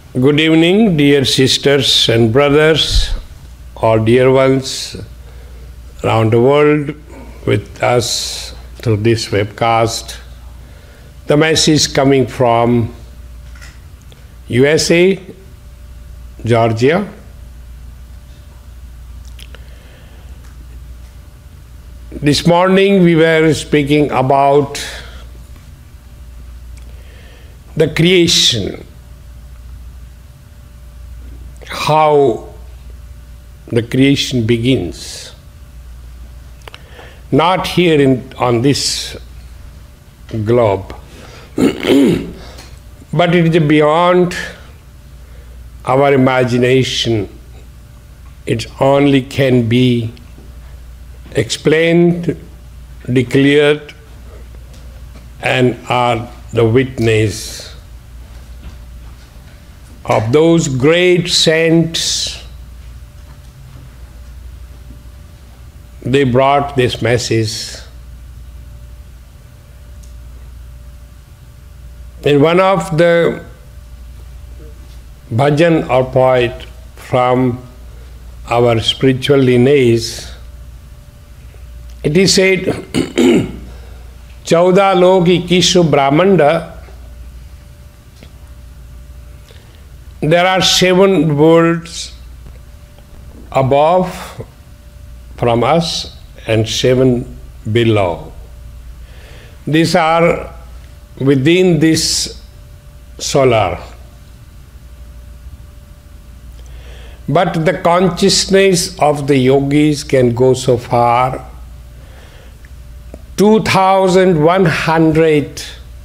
Good evening, dear sisters and brothers, all dear ones around the world with us through this webcast. The message coming from USA, Georgia. This morning we were speaking about the creation, how the creation begins. Not here on this globe, but it is beyond our imagination. It only can be explained, declared, and are the witness of those great saints. They brought this message. In one of the bhajan or poet from our spiritual lineage, it is said, "Chauda log ikkisu brahmanda." There are 7 worlds above from us and 7 below. These are within this solar. But the consciousness of the yogis can go so far. 2,100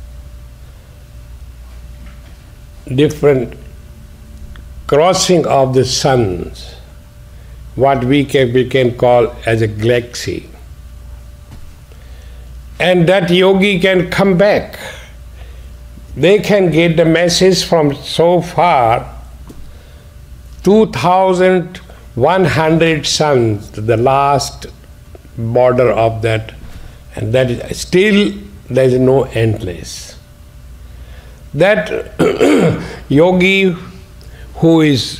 different crossing of the suns, what we can call as a galaxy. And that yogi can come back. They can get the message from so far, 2,100 suns, the last border of that, and that is still there is no endless. That yogi who is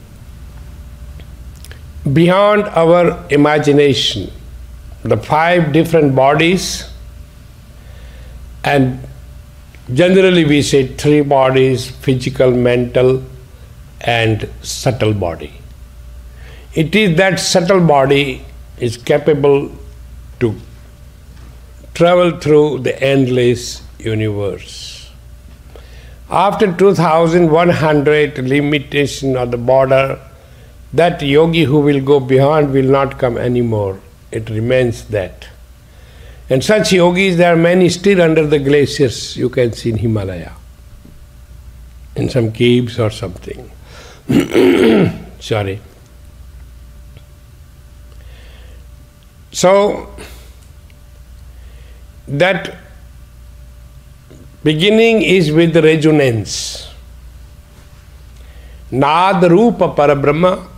beyond our imagination, the 5 different bodies, and generally we say 3 bodies, physical, mental, and subtle body. It is that subtle body is capable to travel through the endless universe. After 2,100 limitation of the border, that yogi who will go beyond will not come anymore. It remains that. And such yogis, there are many still under the glaciers you can see in Himalaya, in some caves or something. Sorry. So, that beginning is with resonance. Nad Rupa Parabrahma,